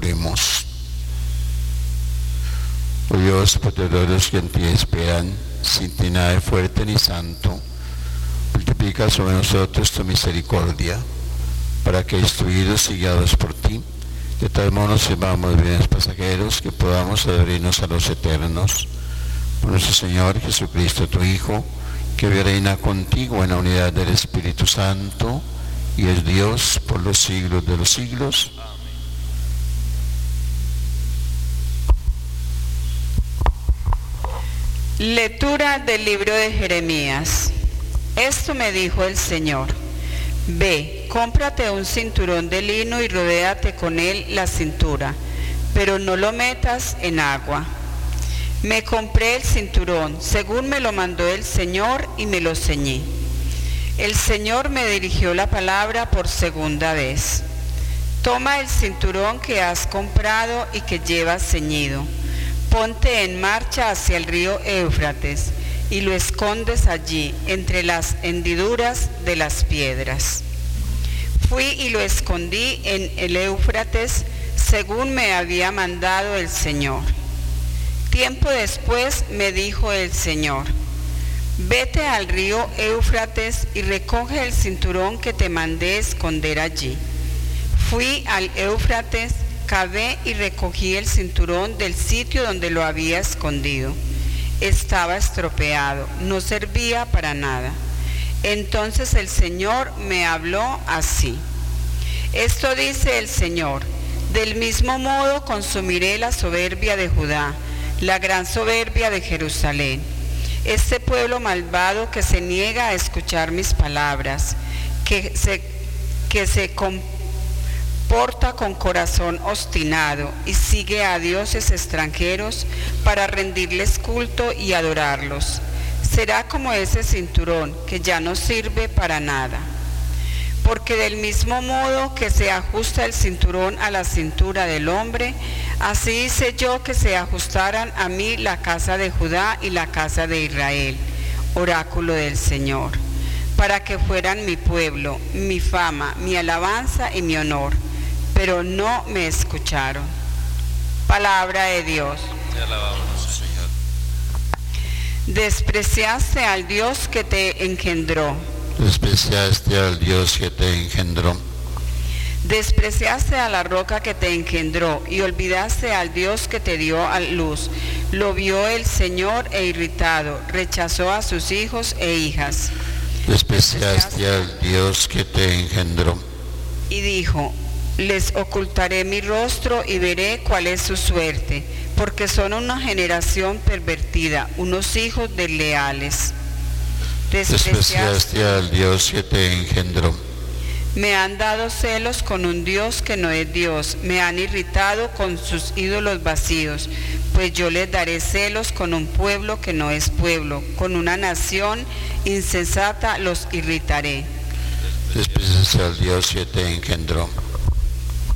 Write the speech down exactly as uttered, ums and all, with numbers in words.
Oremos. Oh Dios, por todos los que en ti esperan, sin ti nada es fuerte ni santo, multiplica sobre nosotros tu misericordia, para que, instruidos y guiados por ti, de tal modo nos sirvamos de bienes pasajeros, que podamos adherirnos a los eternos. Por nuestro Señor Jesucristo, tu Hijo, que vive y reina contigo en la unidad del Espíritu Santo, y es Dios por los siglos de los siglos. Lectura del libro de Jeremías. Esto me dijo el Señor: Ve, cómprate un cinturón de lino y rodéate con él la cintura, pero no lo metas en agua. Me compré el cinturón, según me lo mandó el Señor, y me lo ceñí. El Señor me dirigió la palabra por segunda vez. Toma el cinturón que has comprado y que llevas ceñido. Ponte en marcha hacia el río Éufrates y lo escondes allí, entre las hendiduras de las piedras. Fui y lo escondí en el Éufrates, según me había mandado el Señor. Tiempo después me dijo el Señor: Vete al río Éufrates y recoge el cinturón que te mandé esconder allí. Fui al Éufrates, cavé y recogí el cinturón del sitio donde lo había escondido. Estaba estropeado, no servía para nada. Entonces el Señor me habló así: Esto dice el Señor: Del mismo modo consumiré la soberbia de Judá, la gran soberbia de Jerusalén. Este pueblo malvado que se niega a escuchar mis palabras, que se, que se comporta con corazón obstinado y sigue a dioses extranjeros para rendirles culto y adorarlos. Será como ese cinturón que ya no sirve para nada. Porque del mismo modo que se ajusta el cinturón a la cintura del hombre, así hice yo que se ajustaran a mí la casa de Judá y la casa de Israel, oráculo del Señor, para que fueran mi pueblo, mi fama, mi alabanza y mi honor. Pero no me escucharon. Palabra de Dios. Te alabamos, Señor. Despreciaste al Dios que te engendró. Despreciaste al Dios que te engendró. Despreciaste a la roca que te engendró y olvidaste al Dios que te dio a luz. Lo vio el Señor e irritado, rechazó a sus hijos e hijas. Despreciaste al Dios que te engendró. Y dijo: Les ocultaré mi rostro y veré cuál es su suerte, porque son una generación pervertida, unos hijos desleales. Despreciaste al Dios que te engendró. Me han dado celos con un Dios que no es Dios, me han irritado con sus ídolos vacíos, pues yo les daré celos con un pueblo que no es pueblo, con una nación insensata los irritaré. Despreciaste al Dios que te engendró.